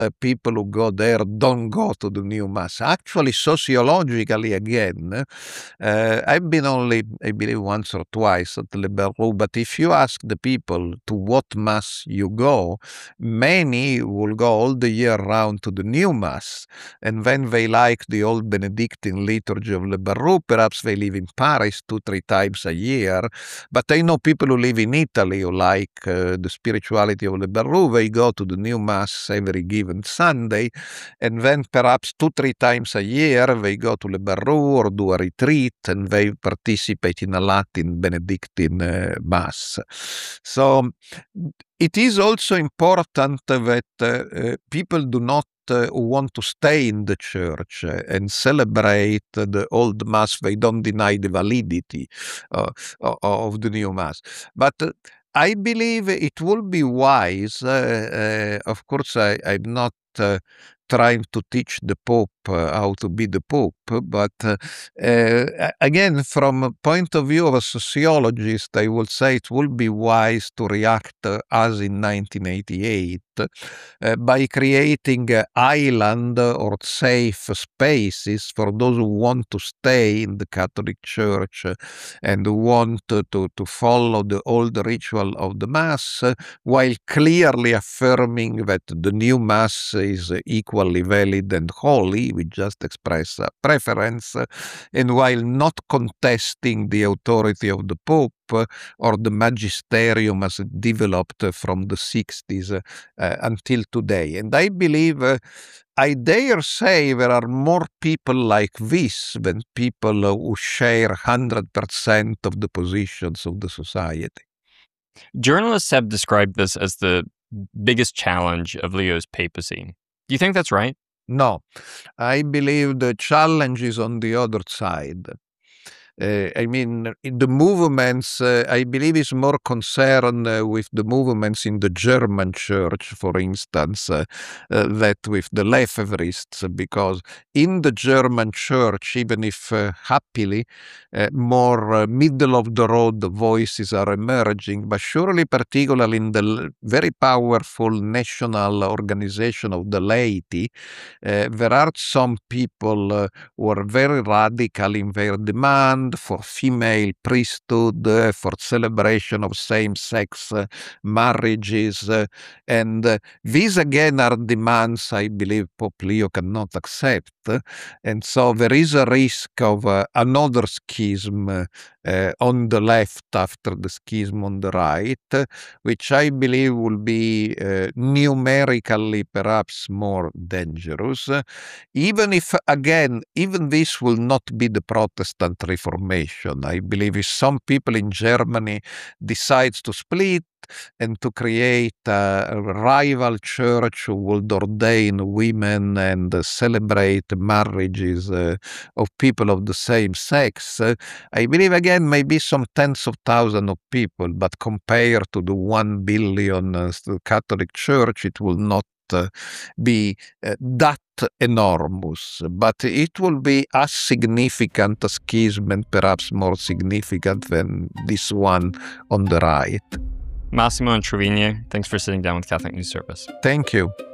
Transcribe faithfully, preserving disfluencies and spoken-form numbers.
uh, people who go there don't go to the new mass. Actually, sociologically, again, uh, I've been only, I believe, once or twice at Le Berrou, but if you ask the people to what mass you go, many will go all the year round to the new mass. And when they like the old Benedictine liturgy of Le Berrou, perhaps they live in Paris two, three times a year. But I know people who live in Italy who like uh, the spirituality of Le Berrou. They go to the new mass every given Sunday. And then perhaps two, three times a year, they go to Le Berrou or do a retreat, and they participate in a Latin Benedictine uh, mass. So it is also important that uh, people do not uh, want to stay in the church uh, and celebrate the old mass. They don't deny the validity uh, of the new mass. But uh, I believe it will be wise. Uh, uh, of course, I, I'm not uh, trying to teach the Pope uh, how to be the Pope, but uh, uh, again, from a point of view of a sociologist, I would say it will be wise to react uh, as in nineteen eighty-eight uh, by creating uh, island or safe spaces for those who want to stay in the Catholic Church uh, and who want to, to, to follow the old ritual of the Mass, uh, while clearly affirming that the new Mass is uh, equally valid and holy. We just express a preference, uh, and while not contesting the authority of the Pope uh, or the magisterium as it developed uh, from the sixties uh, uh, until today. And I believe, uh, I dare say, there are more people like this than people uh, who share one hundred percent of the positions of the society. Journalists have described this as the biggest challenge of Leo's papacy. Do you think that's right? No, I believe the challenge is on the other side. Uh, I mean, in the movements, uh, I believe is more concerned uh, with the movements in the German church, for instance, uh, uh, that with the Lefebvrists, because in the German church, even if uh, happily uh, more uh, middle-of-the-road voices are emerging, but surely particularly in the very powerful national organization of the laity, uh, there are some people uh, who are very radical in their demand for female priesthood, uh, for celebration of same-sex uh, marriages. Uh, and uh, these again are demands I believe Pope Leo cannot accept. Uh, and so there is a risk of uh, another schism uh, uh, on the left after the schism on the right, uh, which I believe will be uh, numerically perhaps more dangerous. Uh, even if, again, even this will not be the Protestant Reformation. I believe if some people in Germany decides to split and to create a rival church who would ordain women and uh, celebrate marriages uh, of people of the same sex, uh, I believe again maybe some tens of thousands of people, but compared to the one billion uh, Catholic Church, it will not uh, be uh, that enormous, but it will be as significant a schism and perhaps more significant than this one on the right. Massimo Introvigne, thanks for sitting down with Catholic News Service. Thank you.